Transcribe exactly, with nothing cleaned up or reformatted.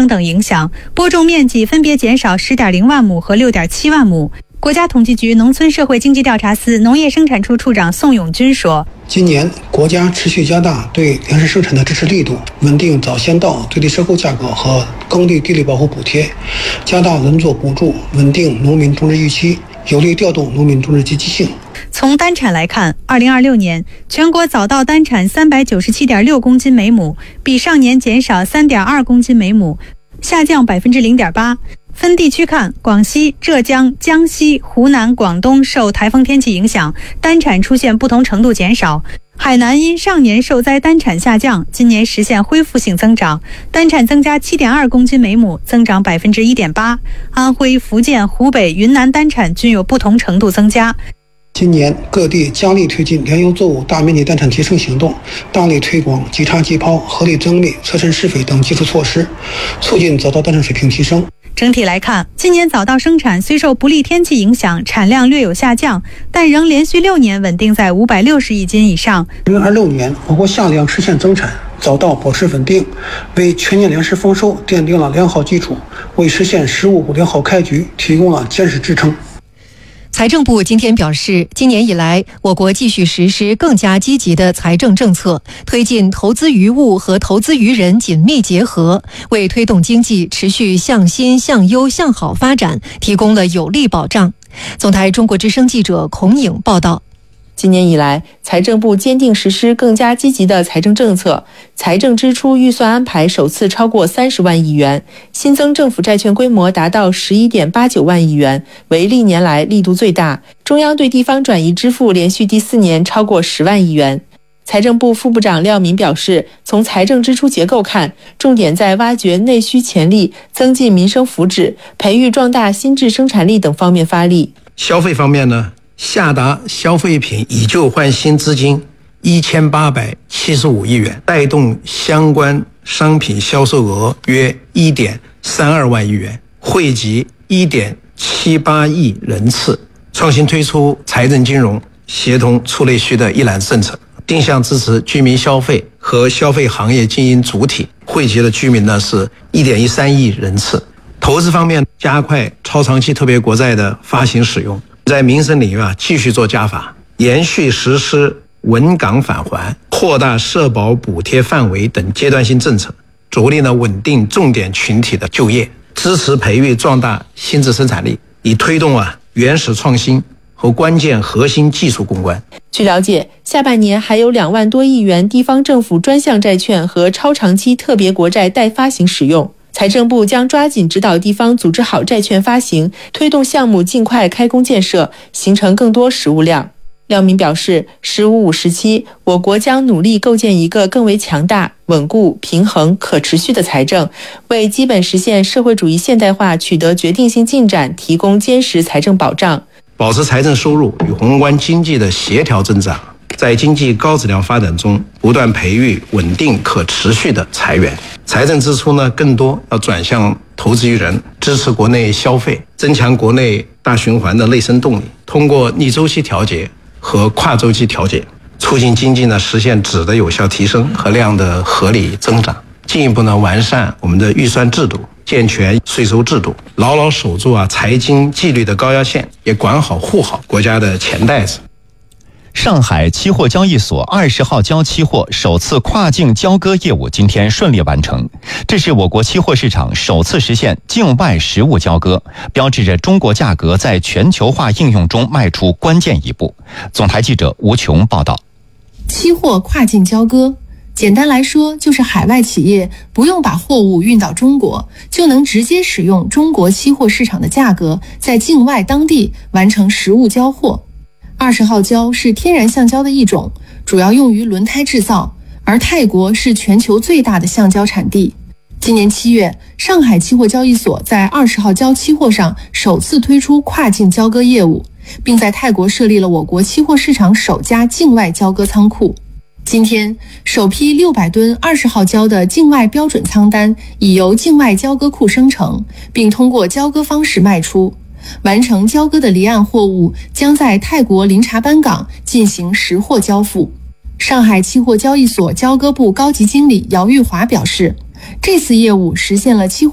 增等影响，播种面积分别减少 十点零万亩和 六点七万亩。国家统计局农村社会经济调查司农业生产处处长宋永军说， 今年国家持续加大对粮食生产的支持力度，稳定早先到最低收购价格和耕地地力保护补贴，加大轮作补助，稳定农民种植预期，有力调动农民种植积极性。 从单产来看，二零二六年全国早稻单产 三百九十七点六公斤每亩，比上年减少 三点二公斤每亩，下降 百分之零点八。分地区看，广西、浙江、江西、湖南、广东受台风天气影响，单产出现不同程度减少。海南因上年受灾单产下降，今年实现恢复性增长，单产增加 七点二公斤每亩，增长 百分之一点八。安徽、福建、湖北、云南单产均有不同程度增加。 今年各地加力推进粮油作物大面积单产提升行动，大力推广即插即抛、合理增密、侧身施肥等技术措施，促进早稻单产水平提升。 整体来看，今年早稻生产虽受不利天气影响，产量略有下降，但仍连续六年稳定在五百六十亿斤以上。 二零二六年，我国夏粮实现增产，早稻保持稳定，为全年粮食丰收奠定了良好基础，为实现“十五”良好开局提供了坚实支撑。 财政部今天表示，今年以来，我国继续实施更加积极的财政政策，推进投资于物和投资于人紧密结合，为推动经济持续向新、向优、向好发展提供了有力保障。总台中国之声记者孔颖报道。 今年以来，财政部坚定实施更加积极的财政政策，财政支出预算安排首次超过三十万亿元，新增政府债券规模达到 十一点八九万亿元，为历年来力度最大。中央对地方转移支付连续第四年超过十万亿元。财政部副部长廖民表示，从财政支出结构看，重点在挖掘内需潜力、增进民生福祉、培育壮大新质生产力等方面发力。 消费方面呢，下达消费品以旧换新资金一千八百七十五亿元，带动相关商品销售额约 一点三二万亿元，惠及 一点七八亿人次。创新推出财政金融协同促内需的一揽政策，定向支持居民消费和消费行业经营主体，惠及的居民呢是 一点一三亿人次。投资方面，加快超长期特别国债的发行使用，在民生领域啊继续做加法，延续实施稳岗返还、扩大社保补贴范围等阶段性政策，着力呢稳定重点群体的就业，支持培育壮大新质生产力，以推动啊原始创新和关键核心技术攻关。 据了解，下半年还有两万多亿元地方政府专项债券和超长期特别国债待发行使用。财政部将抓紧指导地方组织好债券发行，推动项目尽快开工建设，形成更多实物量。廖民表示，十五五时期，我国将努力构建一个更为强大、稳固、平衡、可持续的财政，为基本实现社会主义现代化取得决定性进展提供坚实财政保障。 保持财政收入与宏观经济的协调增长，在经济高质量发展中不断培育稳定可持续的财源。财政支出呢，更多要转向投资于人，支持国内消费，增强国内大循环的内生动力，通过逆周期调节和跨周期调节，促进经济呢实现质的有效提升和量的合理增长，进一步呢完善我们的预算制度，健全税收制度，牢牢守住啊财经纪律的高压线，也管好护好国家的钱袋子。 上海期货交易所二十号交期货首次跨境交割业务今天顺利完成，这是我国期货市场首次实现境外实物交割，标志着中国价格在全球化应用中迈出关键一步。总台记者吴琼报道。 期货跨境交割，简单来说就是海外企业不用把货物运到中国，就能直接使用中国期货市场的价格，在境外当地完成实物交货。二十号胶是天然橡胶的一种，主要用于轮胎制造，而泰国是全球最大的橡胶产地。今年七月，上海期货交易所在二十号胶期货上首次推出跨境交割业务，并在泰国设立了我国期货市场首家境外交割仓库。今天，首批六百吨二十号胶的境外标准仓单已由境外交割库生成，并通过交割方式卖出。完成交割的离岸货物将在泰国林察班港进行实货交付。上海期货交易所交割部高级经理姚玉华表示，这次业务实现了期货